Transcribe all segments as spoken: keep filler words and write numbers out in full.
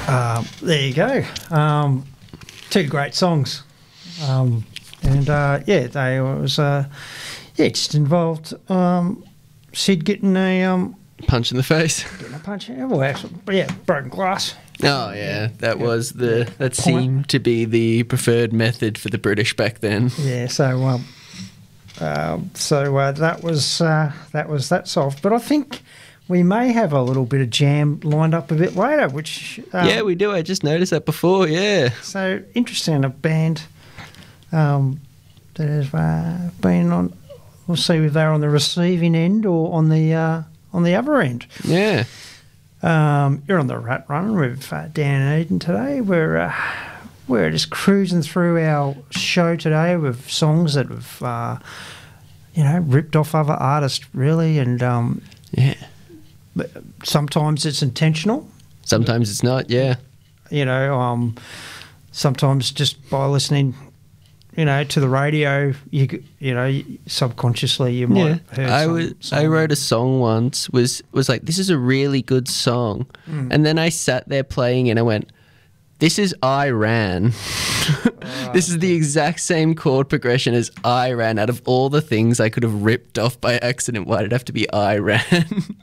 Um, there you go. Um, two great songs. Um, and, uh, yeah, they was, uh, yeah, just involved um, Sid getting a... Um, punch in the face. Getting a punch in well, actually, yeah, broken glass. Oh, yeah, that yeah. was the... Yeah. That seemed to be the preferred method for the British back then. Yeah, so... Um, uh, so uh, that was uh, that was that solved. But I think... we may have a little bit of jam lined up a bit later, which... Um, yeah, we do. I just noticed that before, yeah. So, interesting, a band um, that has uh, been on... We'll see if they're on the receiving end or on the uh, on the other end. Yeah. Um, you're on the Rat Run with uh, Dan and Eden today. We're, uh, we're just cruising through our show today with songs that have, uh, you know, ripped off other artists, really, and... Um, yeah. But sometimes it's intentional. Sometimes it's not, yeah. You know, um, sometimes just by listening, you know, to the radio, you you know, subconsciously you might yeah. have heard I some, was some I wrote a song once, was was like, this is a really good song. Mm. And then I sat there playing and I went, this is I Ran. uh, this is the exact same chord progression as I Ran. Out of all the things I could have ripped off by accident, why did it have to be I Ran?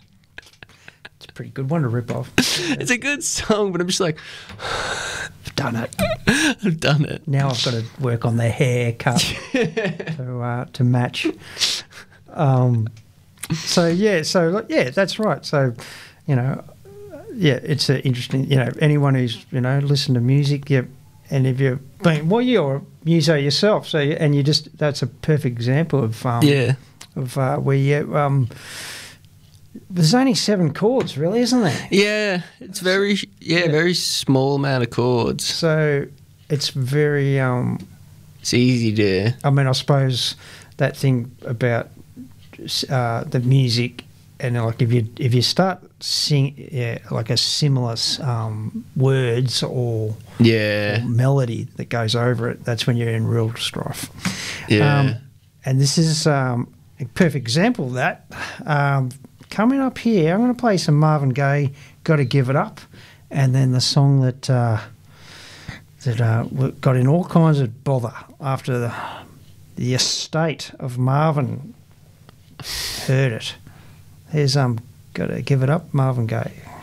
Pretty good one to rip off. It's a good song, but I'm just like, I've done it. I've done it. Now I've got to work on the haircut to uh, to match. Um, so yeah, so like, yeah, that's right. So, you know, yeah, it's a interesting. You know, anyone who's you know listened to music, yeah, and if you've been well, you're a muso yourself, so you, and you just that's a perfect example of um, yeah of uh, where you um. There's only seven chords, really, isn't there? Yeah, it's very yeah, yeah. very small amount of chords. So it's very um, it's easy to. I mean, I suppose that thing about uh, the music and like if you if you start sing yeah like a similar um, words or yeah or melody that goes over it, that's when you're in real strife. Yeah, um, and this is um, a perfect example of that. Um, Coming up here, I'm going to play some Marvin Gaye, "Got to Give It Up," and then the song that uh, that uh, got in all kinds of bother after the, the estate of Marvin heard it. Here's um, "Got to Give It Up," Marvin Gaye.